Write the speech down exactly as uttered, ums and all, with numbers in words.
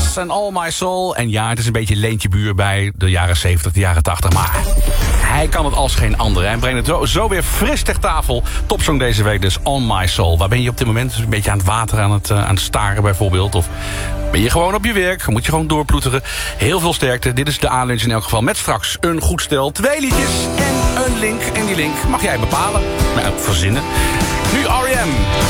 Yes en All My Soul. En ja, het is een beetje Leentje Buur bij de jaren zeventig, de jaren tachtig. Maar hij kan het als geen ander. En brengt het zo, zo weer fris ter tafel. Topsong deze week dus, On My Soul. Waar ben je op dit moment? Een beetje aan het water, aan het, uh, aan het staren bijvoorbeeld. Of ben je gewoon op je werk? Moet je gewoon doorploeteren? Heel veel sterkte. Dit is de A-lunch in elk geval. Met straks een goed stel, twee liedjes en een link. En die link mag jij bepalen. Nou, verzinnen. Nu R E M.